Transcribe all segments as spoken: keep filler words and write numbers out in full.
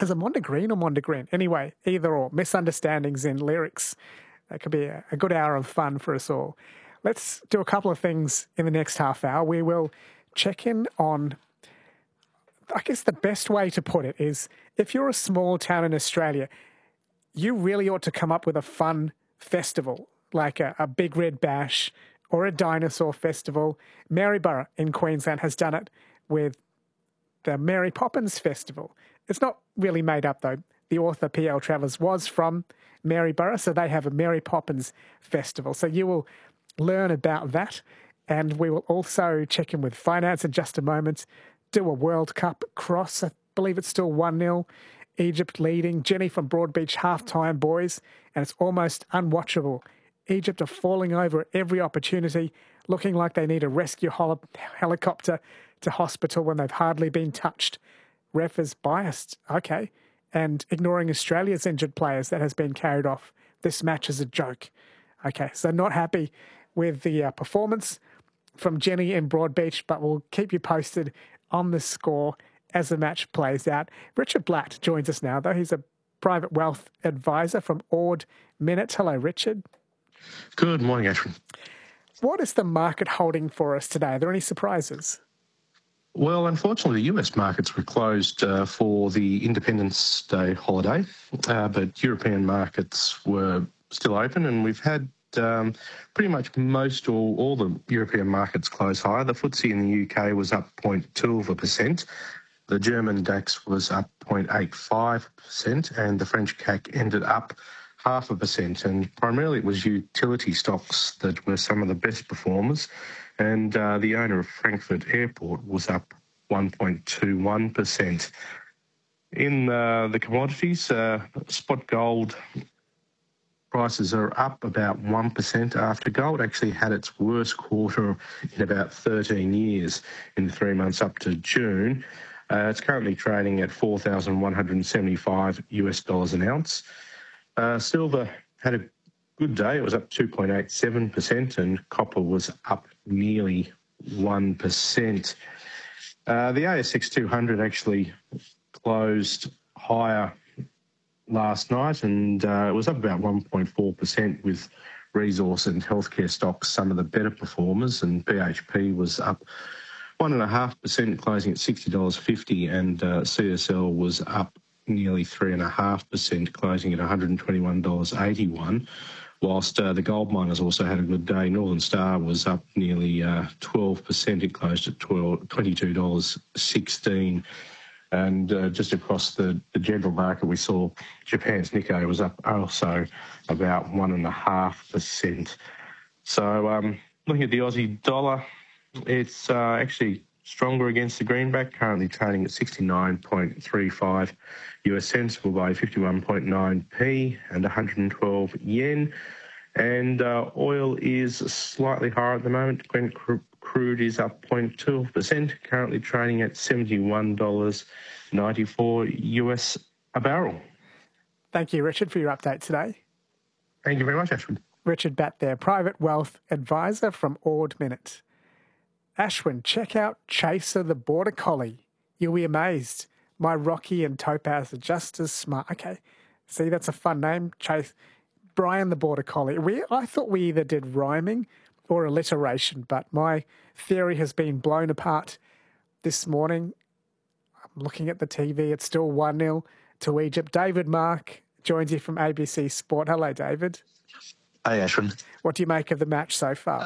Is it Mondegreen or Mondegreen? Anyway, either or. Misunderstandings in lyrics. That could be a, a good hour of fun for us all. Let's do a couple of things in the next half hour. We will check in on, I guess the best way to put it is, if you're a small town in Australia, you really ought to come up with a fun festival, like a, a Big Red Bash or a dinosaur festival. Maryborough in Queensland has done it with the Mary Poppins Festival. It's not really made up, though. The author P L Travers was from Maryborough, so they have a Mary Poppins Festival. So you will learn about that, and we will also check in with finance in just a moment, do a World Cup cross. I believe it's still one nil. Egypt leading. Jenny from Broadbeach, half-time, boys, and it's almost unwatchable. Egypt are falling over at every opportunity, looking like they need a rescue hol- helicopter to hospital when they've hardly been touched. Ref is biased, okay, and ignoring Australia's injured players that has been carried off. This match is a joke. Okay, so not happy with the uh, performance from Jenny in Broadbeach, but we'll keep you posted on the score as the match plays out. Richard Blatt joins us now, though. He's a private wealth advisor from Ord Minnett. Hello, Richard. Good morning, Ashwin. What is the market holding for us today? Are there any surprises? Well, unfortunately, the U S markets were closed uh, for the Independence Day holiday, uh, but European markets were still open, and we've had um, pretty much most or all the European markets close higher. The F T S E in the U K was up zero point two percent. The German DAX was up zero point eight five percent, and the French C A C ended up half a percent. And primarily it was utility stocks that were some of the best performers. And uh, the owner of Frankfurt Airport was up one point two one percent. In uh, the commodities, uh, spot gold prices are up about one percent after gold actually had its worst quarter in about thirteen years in the three months up to June. Uh, it's currently trading at four thousand one hundred seventy-five US dollars an ounce. Uh, silver had a good day. It was up two point eight seven percent, and copper was up nearly one percent. Uh, the A S X two hundred actually closed higher last night, and uh, it was up about one point four percent, with resource and healthcare stocks some of the better performers, and B H P was up one point five percent, closing at sixty dollars fifty, and uh, C S L was up nearly three point five percent, closing at one hundred twenty-one dollars eighty-one, whilst uh, the gold miners also had a good day. Northern Star was up nearly uh, twelve percent. It closed at twenty-two dollars sixteen. And uh, just across the, the general market, we saw Japan's Nikkei was up also about one point five percent. So um, looking at the Aussie dollar, it's uh, actually stronger against the greenback, currently trading at sixty-nine point three five US cents, will buy fifty-one point nine p and one hundred twelve yen. And uh, oil is slightly higher at the moment. Brent crude is up zero point two percent, currently trading at seventy-one dollars ninety-four US a barrel. Thank you, Richard, for your update today. Thank you very much, Ashwin. Richard Batt there, private wealth advisor from Ord Minnett. Ashwin, check out Chaser the Border Collie. You'll be amazed. My Rocky and Topaz are just as smart. Okay, see, that's a fun name. Chase. Brian the Border Collie. We, I thought we either did rhyming or alliteration, but my theory has been blown apart this morning. I'm looking at the T V. It's still one nil to Egypt. David Mark joins you from A B C Sport. Hello, David. Hey, Ashwin. What do you make of the match so far?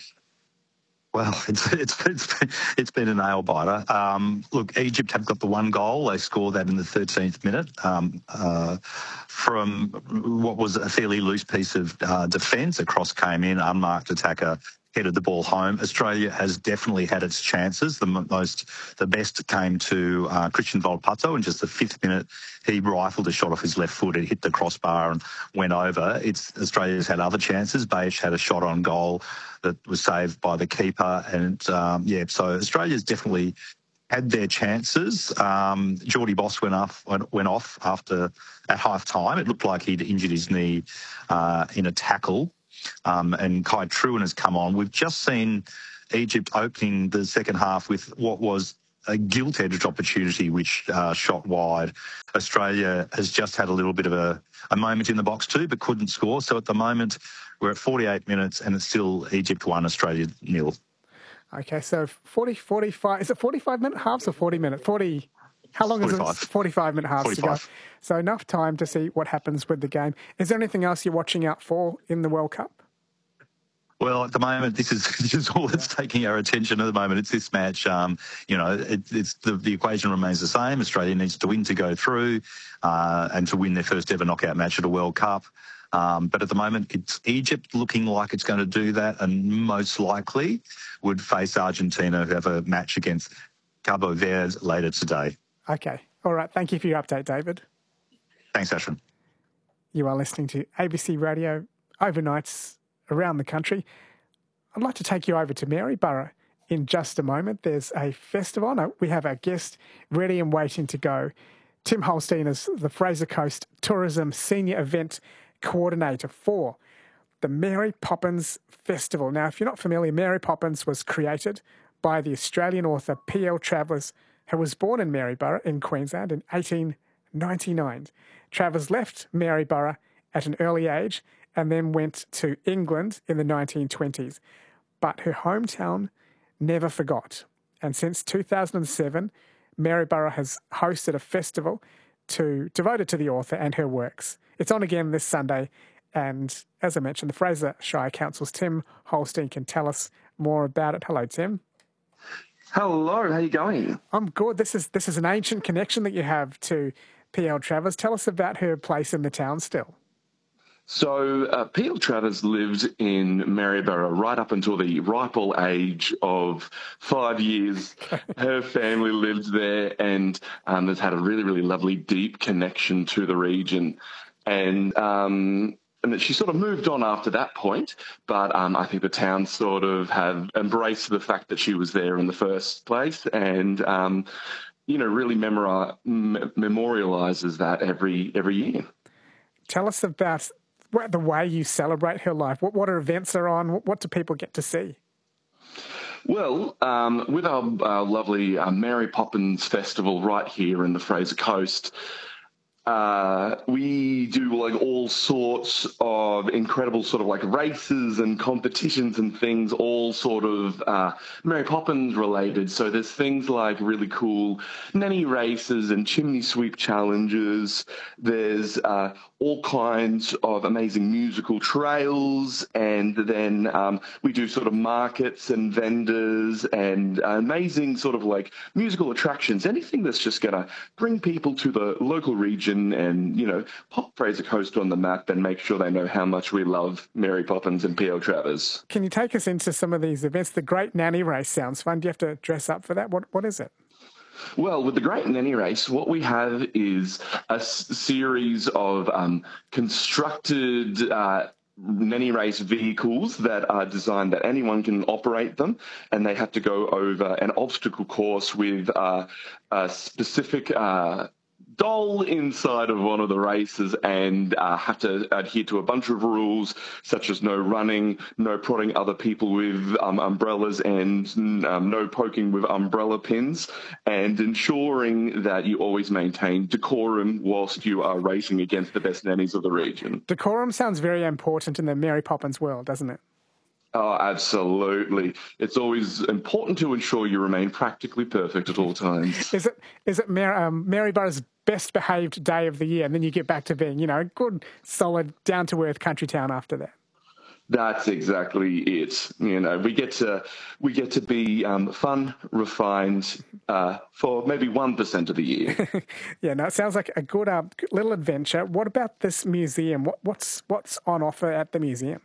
Well, it's it's it's been, it's been a nail biter. Um, look, Egypt have got the one goal. They scored that in the thirteenth minute um, uh, from what was a fairly loose piece of uh, defence. A cross came in, unmarked attacker headed the ball home. Australia has definitely had its chances. The most, the best came to uh, Christian Volpato in just the fifth minute. He rifled a shot off his left foot. It hit the crossbar and went over. It's Australia's had other chances. Bayish had a shot on goal that was saved by the keeper. And, um, yeah, so Australia's definitely had their chances. Um, Geordie Boss went off, went, went off after at half time. It looked like he'd injured his knee uh, in a tackle. Um, and Kai Truan has come on. We've just seen Egypt opening the second half with what was a gilt-edged opportunity which uh, shot wide. Australia has just had a little bit of a, a moment in the box too, but couldn't score. So at the moment, we're at forty-eight minutes and it's still Egypt one, Australia nil. Okay, so forty, forty-five, is it forty-five minute halves or forty minute? forty, how long forty-five. is it? forty-five minute halves forty-five. to go. So enough time to see what happens with the game. Is there anything else you're watching out for in the World Cup? Well, at the moment, this is this is all that's taking our attention at the moment. It's this match. Um, you know, it, it's the, the equation remains the same. Australia needs to win to go through uh, and to win their first ever knockout match at a World Cup. Um, but at the moment, it's Egypt looking like it's going to do that and most likely would face Argentina, who have a match against Cabo Verde later today. Okay. All right. Thank you for your update, David. Thanks, Ashwin. You are listening to A B C Radio Overnights around the country. I'd like to take you over to Maryborough in just a moment. There's a festival. No, we have our guest ready and waiting to go. Tim Holstein is the Fraser Coast Tourism Senior Event Coordinator for the Mary Poppins Festival. Now, if you're not familiar, Mary Poppins was created by the Australian author P L Travers, who was born in Maryborough in Queensland in eighteen ninety-nine. Travers left Maryborough at an early age and then went to England in the nineteen twenties. But her hometown never forgot. And since two thousand seven, Maryborough has hosted a festival to devoted to the author and her works. It's on again this Sunday. And as I mentioned, the Fraser Shire Council's Tim Holstein can tell us more about it. Hello, Tim. Hello, how are you going? I'm good. This is this is an ancient connection that you have to P L Travers. Tell us about her place in the town still. So uh, P L Travers lived in Maryborough right up until the ripe old age of five years. Her family lived there and um, has had a really, really lovely, deep connection to the region. And um, and she sort of moved on after that point, but um, I think the town sort of have embraced the fact that she was there in the first place and, um, you know, really memori- m- memorialises that every every year. Tell us about what, the way you celebrate her life. What, what events are on? What, what do people get to see? Well, um, with our, our lovely uh, Mary Poppins Festival right here in the Fraser Coast, Uh, we do like all sorts of incredible sort of like races and competitions and things, all sort of uh, Mary Poppins related. So there's things like really cool nanny races and chimney sweep challenges. There's uh, all kinds of amazing musical trails. And then um, we do sort of markets and vendors and amazing sort of like musical attractions, anything that's just going to bring people to the local region and, you know, pop Fraser Coast on the map and make sure they know how much we love Mary Poppins and P L Travers. Can you take us into some of these events? The Great Nanny Race sounds fun. Do you have to dress up for that? What What is it? Well, with the Great Nanny Race, what we have is a s- series of um, constructed uh, nanny race vehicles that are designed that anyone can operate them, and they have to go over an obstacle course with uh, a specific uh, doll inside of one of the races and uh, have to adhere to a bunch of rules such as no running, no prodding other people with um, umbrellas and um, no poking with umbrella pins, and ensuring that you always maintain decorum whilst you are racing against the best nannies of the region. Decorum sounds very important in the Mary Poppins world, doesn't it? Oh, absolutely. It's always important to ensure you remain practically perfect at all times. Is it is it Mar- um, Maryborough's best behaved day of the year, and then you get back to being, you know, a good, solid, down-to-earth country town after that? That's exactly it. You know, we get to we get to be um, fun, refined uh, for maybe one percent of the year. Yeah, no, it sounds like a good uh, little adventure. What about this museum? What, what's what's on offer at the museum?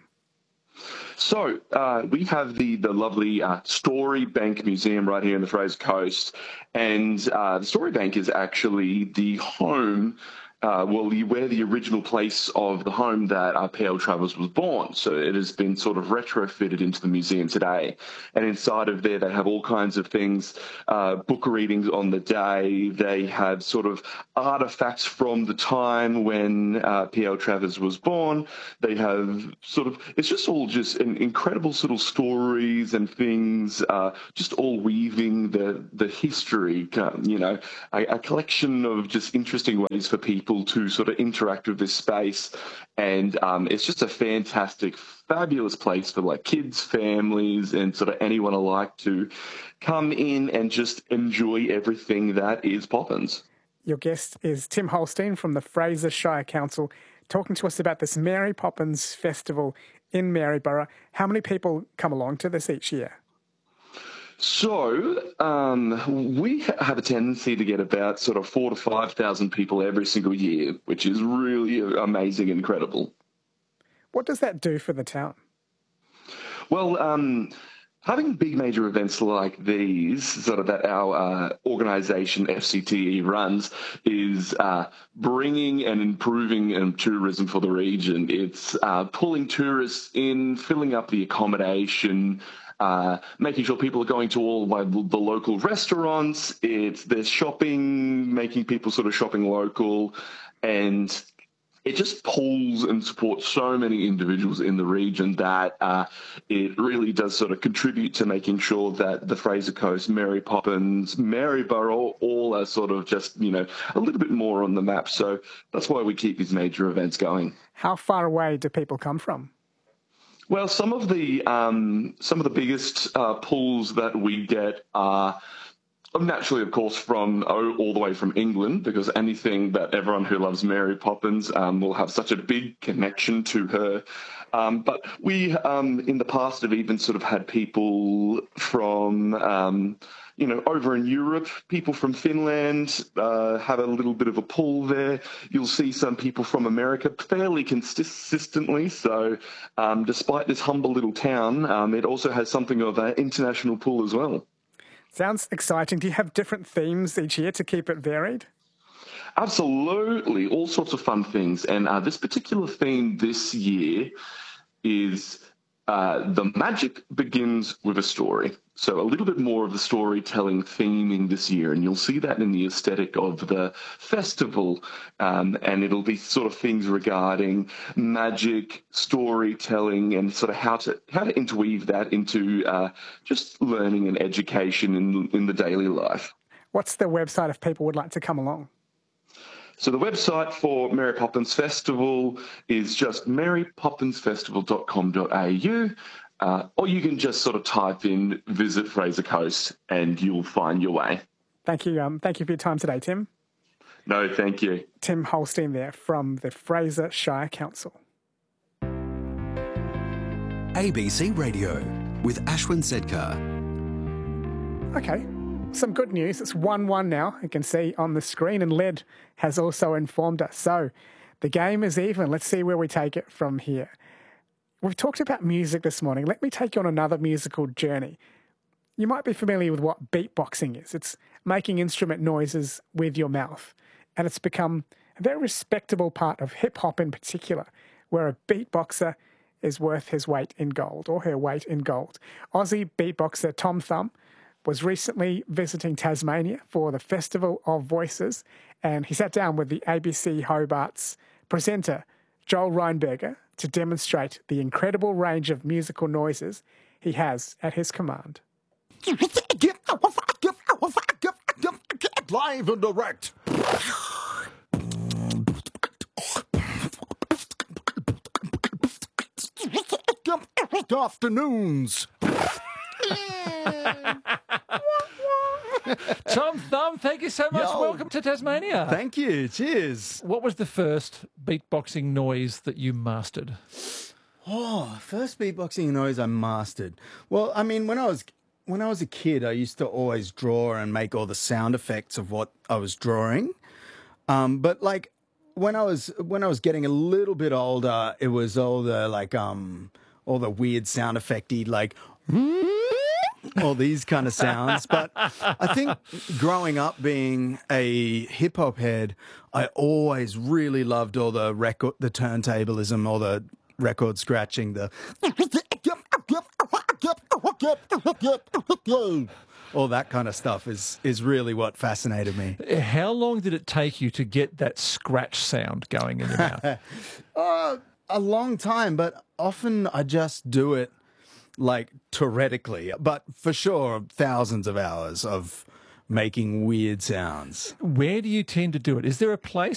So uh, we have the the lovely uh, Story Bank Museum right here in the Fraser Coast, and uh, the Story Bank is actually the home uh, well, where the original place of the home that uh, P L Travers was born. So it has been sort of retrofitted into the museum today. And inside of there, they have all kinds of things, uh, book readings on the day. They have sort of artifacts from the time when uh, P L Travers was born. They have sort of, it's just all just an incredible sort of stories and things, uh, just all weaving the, the history, you know, a, a collection of just interesting ways for people to sort of interact with this space. And um, it's just a fantastic, fabulous place for like kids, families, and sort of anyone alike to come in and just enjoy everything that is Poppins. Your guest is Tim Holstein from the Fraser Shire Council, talking to us about this Mary Poppins Festival in Maryborough. How many people come along to this each year? So um, we have a tendency to get about sort of four to five thousand people every single year, which is really amazing and incredible. What does that do for the town? Well, um, having big major events like these, sort of that our uh, organisation F C T E runs, is uh, bringing and improving um, tourism for the region. It's uh, pulling tourists in, filling up the accommodation, Uh, making sure people are going to all like, the local restaurants. It's there's shopping, making people sort of shopping local, and it just pulls and supports so many individuals in the region that uh, it really does sort of contribute to making sure that the Fraser Coast, Mary Poppins, Maryborough, all are sort of just, you know, a little bit more on the map. So that's why we keep these major events going. How far away do people come from? Well, some of the um, some of the biggest uh, pulls that we get are naturally, of course, from oh, all the way from England, because anything that everyone who loves Mary Poppins um, will have such a big connection to her. Um, but we, um, in the past, have even sort of had people from, um, you know, over in Europe, people from Finland uh, have a little bit of a pull there. You'll see some people from America fairly consistently. So um, despite this humble little town, um, it also has something of an international pull as well. Sounds exciting. Do you have different themes each year to keep it varied? Absolutely. All sorts of fun things. And uh, this particular theme this year is uh, the magic begins with a story. So a little bit more of the storytelling theming this year, and you'll see that in the aesthetic of the festival, um, and it'll be sort of things regarding magic, storytelling, and sort of how to how to interweave that into uh, just learning and education in in the daily life. What's the website if people would like to come along? So the website for Mary Poppins Festival is just mary poppins festival dot com dot a u. Uh, or you can just sort of type in Visit Fraser Coast and you'll find your way. Thank you. Um, thank you for your time today, Tim. No, thank you. Tim Holstein there from the Fraser Shire Council. A B C Radio with Ashwin Sedkar. Okay, some good news. It's one one now, you can see on the screen, and Led has also informed us. So the game is even. Let's see where we take it from here. We've talked about music this morning. Let me take you on another musical journey. You might be familiar with what beatboxing is. It's making instrument noises with your mouth. And it's become a very respectable part of hip-hop in particular, where a beatboxer is worth his weight in gold, or her weight in gold. Aussie beatboxer Tom Thumb was recently visiting Tasmania for the Festival of Voices, and he sat down with the A B C Hobart's presenter, Joel Reinberger, to demonstrate the incredible range of musical noises he has at his command. Live and direct. Afternoons. Tom Thumb, thank you so much. Yo. Welcome to Tasmania. Thank you. Cheers. What was the first beatboxing noise that you mastered? Oh, first beatboxing noise I mastered. Well, I mean, when I was when I was a kid, I used to always draw and make all the sound effects of what I was drawing. Um, but like when I was when I was getting a little bit older, it was all the like um all the weird sound effecty like all these kind of sounds. But I think growing up being a hip hop head, I always really loved all the record, the turntablism, all the record scratching, the all that kind of stuff is is really what fascinated me. How long did it take you to get that scratch sound going in your mouth? uh, a long time, but often I just do it like tourettically. But for sure, thousands of hours of making weird sounds. Where do you tend to do it? Is there a place